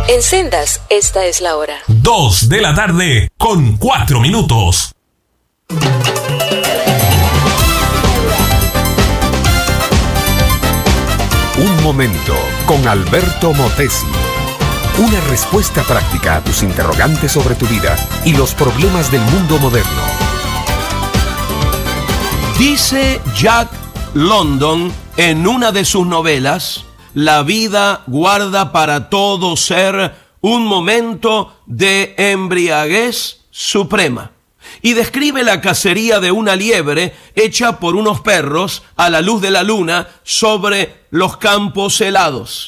En Sendas, esta es la hora. 2 de la tarde con 4 minutos. Un momento con Alberto Motesi. Una respuesta práctica a tus interrogantes sobre tu vida y los problemas del mundo moderno. Dice Jack London en una de sus novelas: la vida guarda para todo ser un momento de embriaguez suprema. Y describe la cacería de una liebre hecha por unos perros a la luz de la luna sobre los campos helados.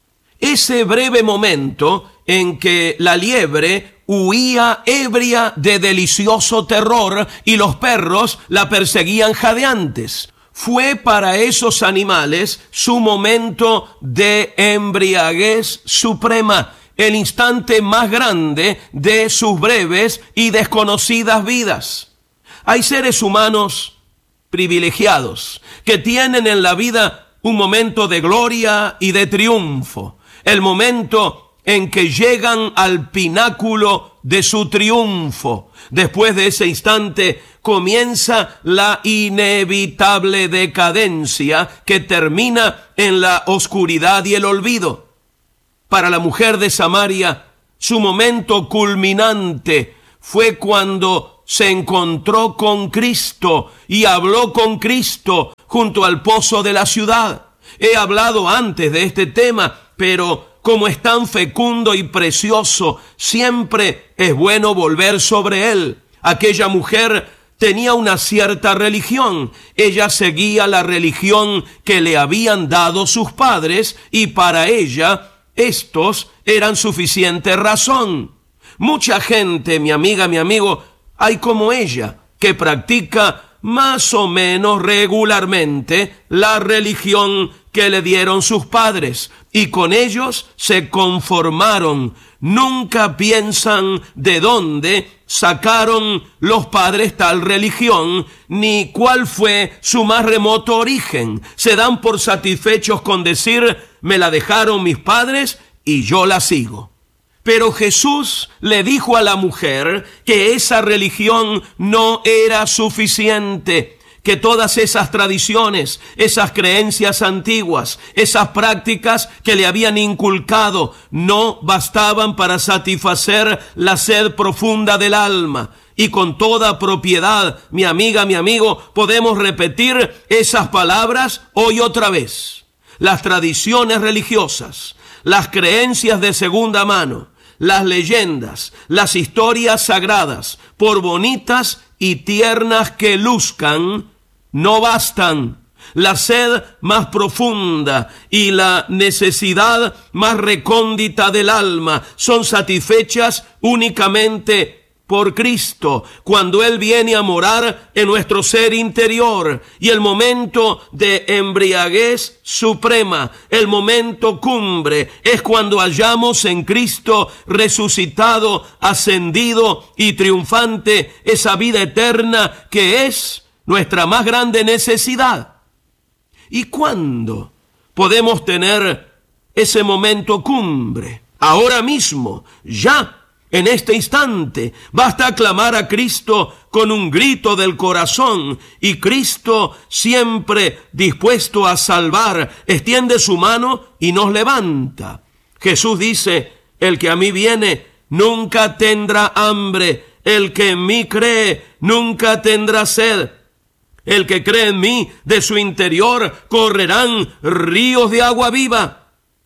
Ese breve momento en que la liebre huía ebria de delicioso terror y los perros la perseguían jadeantes, fue para esos animales su momento de embriaguez suprema, el instante más grande de sus breves y desconocidas vidas. Hay seres humanos privilegiados que tienen en la vida un momento de gloria y de triunfo, el momento en que llegan al pináculo de su triunfo. Después de ese instante comienza la inevitable decadencia que termina en la oscuridad y el olvido. Para la mujer de Samaria, su momento culminante fue cuando se encontró con Cristo y habló con Cristo junto al pozo de la ciudad. He hablado antes de este tema, pero como es tan fecundo y precioso, siempre es bueno volver sobre él. Aquella mujer tenía una cierta religión. Ella seguía la religión que le habían dado sus padres y para ella estos eran suficiente razón. Mucha gente, mi amiga, mi amigo, hay como ella, que practica más o menos regularmente la religión que le dieron sus padres, y con ellos se conformaron. Nunca piensan de dónde sacaron los padres tal religión, ni cuál fue su más remoto origen. Se dan por satisfechos con decir: me la dejaron mis padres y yo la sigo. Pero Jesús le dijo a la mujer que esa religión no era suficiente, que todas esas tradiciones, esas creencias antiguas, esas prácticas que le habían inculcado no bastaban para satisfacer la sed profunda del alma. Y con toda propiedad, mi amiga, mi amigo, podemos repetir esas palabras hoy otra vez. Las tradiciones religiosas, las creencias de segunda mano, las leyendas, las historias sagradas, por bonitas y tiernas que luzcan, no bastan. La sed más profunda y la necesidad más recóndita del alma son satisfechas únicamente por Cristo, cuando Él viene a morar en nuestro ser interior. Y el momento de embriaguez suprema, el momento cumbre, es cuando hallamos en Cristo resucitado, ascendido y triunfante esa vida eterna que es nuestra más grande necesidad. ¿Y cuándo podemos tener ese momento cumbre? Ahora mismo, ya. En este instante, basta clamar a Cristo con un grito del corazón y Cristo, siempre dispuesto a salvar, extiende su mano y nos levanta. Jesús dice: el que a mí viene nunca tendrá hambre, el que en mí cree nunca tendrá sed. El que cree en mí, de su interior correrán ríos de agua viva.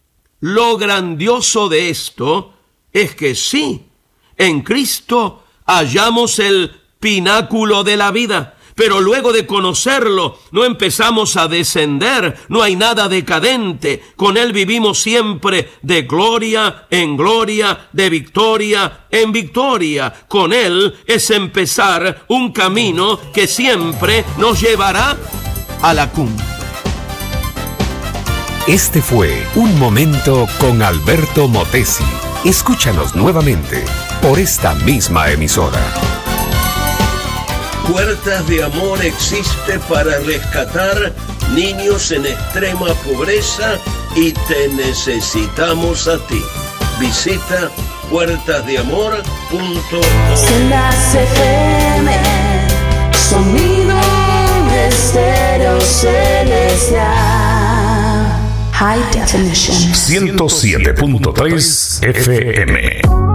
Lo grandioso de esto es que sí, en Cristo hallamos el pináculo de la vida, pero luego de conocerlo no empezamos a descender, no hay nada decadente. Con Él vivimos siempre de gloria en gloria, de victoria en victoria. Con Él es empezar un camino que siempre nos llevará a la cumbre. Este fue Un Momento con Alberto Motesi. Escúchanos nuevamente por esta misma emisora. Puertas de Amor existe para rescatar niños en extrema pobreza y te necesitamos a ti. Visita puertasdeamor.org. Sendas FM, sonido estéreo celestial. High definition. 107.3 FM.